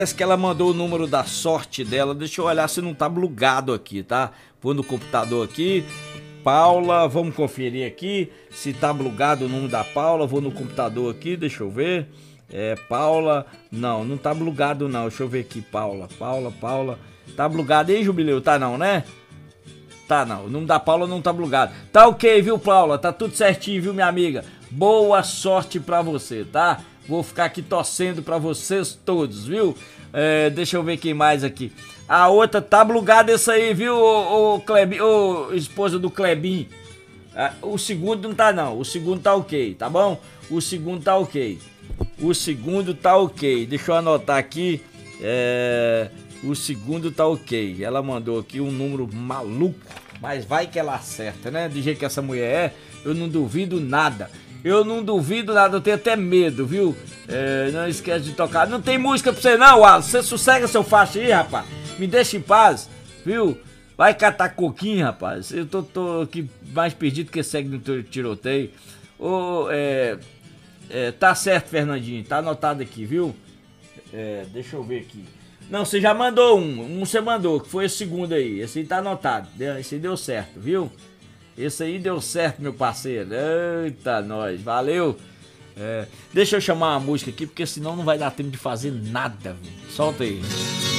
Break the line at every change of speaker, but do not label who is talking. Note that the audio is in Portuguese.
Parece que ela mandou o número da sorte dela. Deixa eu olhar se não tá bugado aqui, tá? Vou no computador aqui. Paula, vamos conferir aqui se tá bugado o número da Paula. Vou no computador aqui, deixa eu ver. Paula. Não, não tá bugado não. Deixa eu ver aqui, Paula. Paula. Tá bugado aí, Jubileu? Tá não, né? Tá não, o número da Paula não tá bugado. Tá ok, viu, Paula? Tá tudo certinho, viu, minha amiga? Boa sorte pra você, tá? Vou ficar aqui torcendo pra vocês todos, viu? Deixa eu ver quem mais aqui. A outra tá bugada essa aí, viu, ô Clebinho, ô esposa do Clebinho. O segundo não tá não, o segundo tá ok, tá bom? O segundo tá ok. O segundo tá ok, deixa eu anotar aqui. O segundo tá ok. Ela mandou aqui um número maluco, mas vai que ela acerta, né? Do jeito que essa mulher eu não duvido nada. Eu não duvido nada, eu tenho até medo, viu? Não esquece de tocar. Não tem música pra você não, Wallace. Você sossega seu facho aí, rapaz. Me deixa em paz, viu? Vai catar coquinho, rapaz. Eu tô aqui mais perdido que segue no tiroteio. Tá certo, Fernandinho. Tá anotado aqui, viu? Deixa eu ver aqui. Não, você já mandou um você mandou, que foi esse segundo aí. Esse aí tá anotado, esse aí deu certo, viu? Esse aí deu certo, meu parceiro. Eita, nós, valeu. Deixa eu chamar uma música aqui, porque senão não vai dar tempo de fazer nada, viu? Solta aí.